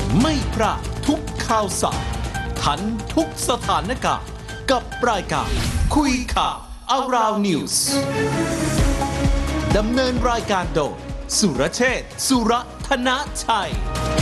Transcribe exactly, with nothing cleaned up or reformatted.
ไม่พลาดทุกข่าวสารทันทุกสถานการณ์กับรายการคุยข่าว Around News ดำเนินรายการโดยสุรเชษฐ์ สุรธนชัย